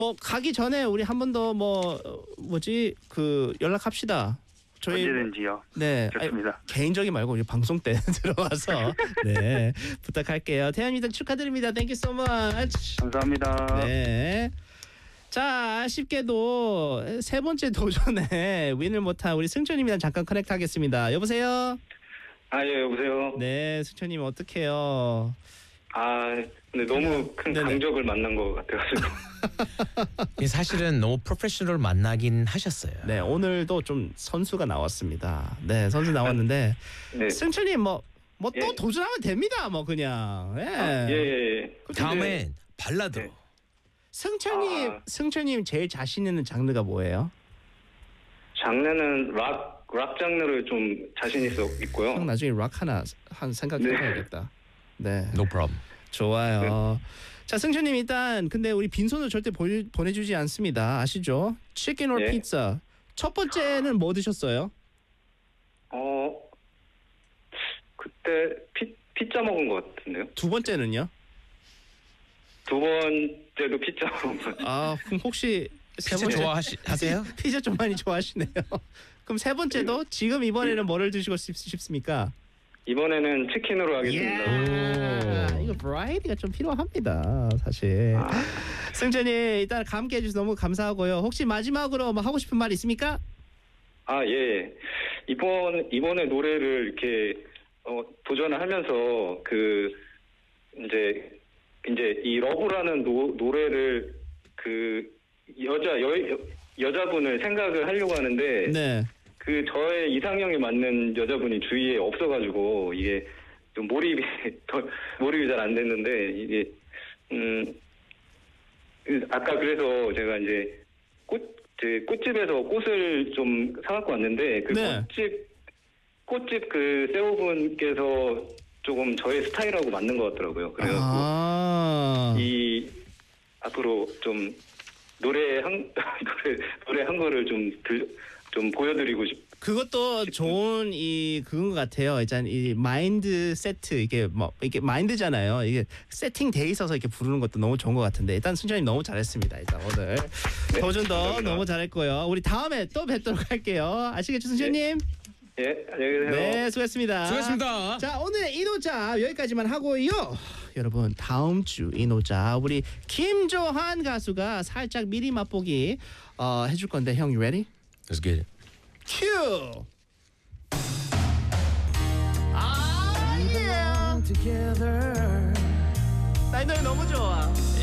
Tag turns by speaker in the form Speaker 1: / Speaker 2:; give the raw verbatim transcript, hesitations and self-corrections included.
Speaker 1: 뭐 가기 전에 우리 한 번 더 뭐 뭐지 그 연락합시다. 저희
Speaker 2: 언제든지요.
Speaker 1: 네,
Speaker 2: 좋습니다.
Speaker 1: 아니, 개인적인 말고 우리 방송 때 들어와서 네 부탁할게요. 태연이들 축하드립니다. Thank you so much.
Speaker 2: 감사합니다.
Speaker 1: 네. 자, 아쉽게도 세 번째 도전에 윈을 못한 우리 승천님이랑 잠깐 커넥트하겠습니다. 여보세요.
Speaker 2: 아, 예, 여보세요.
Speaker 1: 네, 승천님 어떡해요?
Speaker 2: 아, 근데 너무 큰
Speaker 1: 네네.
Speaker 2: 강적을 만난 것 같아가지고.
Speaker 3: 사실은 너무 프로페셔널 만나긴 하셨어요.
Speaker 1: 네, 오늘도 좀 선수가 나왔습니다. 네, 선수 나왔는데
Speaker 2: 네.
Speaker 1: 승천님 뭐 뭐 또
Speaker 2: 예.
Speaker 1: 도전하면 됩니다. 뭐 그냥. 예.
Speaker 2: 아, 예, 예. 예.
Speaker 3: 다음엔 발라드로.
Speaker 2: 네.
Speaker 1: 승천님,
Speaker 2: 아.
Speaker 1: 승천님 제일 자신 있는 장르가 뭐예요?
Speaker 2: 장르는 락, 락 장르를 좀 자신 있어 있고요.
Speaker 1: 형 나중에 락 하나 한 생각해봐야겠다. 네.
Speaker 3: No problem.
Speaker 1: 좋아요. 자, 승천님 일단 근데 우리 빈손으로 절대 보내, 보내주지 않습니다. 아시죠? 치킨 올
Speaker 2: 예.
Speaker 1: 피자. 첫 번째는 뭐 드셨어요?
Speaker 2: 어, 그때 피, 피자 먹은 것 같은데요.
Speaker 1: 두 번째는요?
Speaker 2: 두 번째도 피자 먹은 것 같아요.
Speaker 1: 아, 그럼 혹시 세
Speaker 3: 피자
Speaker 1: 번째
Speaker 3: 좋아하세요?
Speaker 1: 피자 좀 많이 좋아하시네요. 그럼 세 번째도 지금 이번에는 뭐를 드시고 싶, 싶습니까?
Speaker 2: 이번에는 치킨으로 하겠습니다.
Speaker 1: 예. 이거 브라이티가 좀 필요합니다, 사실.
Speaker 2: 아.
Speaker 1: 승천님 일단 함께 해주셔서 너무 감사하고요. 혹시 마지막으로 뭐 하고 싶은 말 있습니까?
Speaker 2: 아, 예. 이번, 이번에 노래를 이렇게, 어, 도전을 하면서, 그, 이제, 이제 이 러브라는 노, 노래를 그, 여자, 여, 여자분을 생각을 하려고 하는데,
Speaker 1: 네.
Speaker 2: 그 저의 이상형에 맞는 여자분이 주위에 없어가지고, 이게 좀 몰입이, 더, 몰입이 잘 안 됐는데, 이게, 음, 그 아까 그래서 제가 이제 꽃, 제 꽃집에서 꽃을 좀 사갖고 왔는데 그
Speaker 1: 네.
Speaker 2: 꽃집 꽃집 그 세호분께서 조금 저의 스타일하고 맞는 것 같더라고요. 그래서
Speaker 1: 아.
Speaker 2: 이 앞으로 좀 노래 한 노래 노래 한 거를 좀 들 좀 보여드리고 싶.
Speaker 1: 그것도 좋은 이 그건 것 같아요. 일단 이 마인드 세트 이게 뭐 이게 마인드잖아요. 이게 세팅 돼 있어서 이렇게 부르는 것도 너무 좋은 것 같은데 일단 승천님 너무 잘했습니다. 일단 오늘
Speaker 2: 네,
Speaker 1: 도전도
Speaker 2: 감사합니다.
Speaker 1: 너무 잘했고요. 우리 다음에 또 뵙도록 할게요. 아시겠죠, 승천님?
Speaker 2: 예, 안녕히 계세요.
Speaker 1: 네, 수고했습니다.
Speaker 3: 수고했습니다.
Speaker 1: 자, 오늘 이노자 여기까지만 하고요. 여러분 다음 주 이노자 우리 김조한 가수가 살짝 미리 맛보기 어, 해줄 건데 형, you ready?
Speaker 3: Let's get it.
Speaker 1: 큐! 아, 예! 나 이 노래 너무 좋아.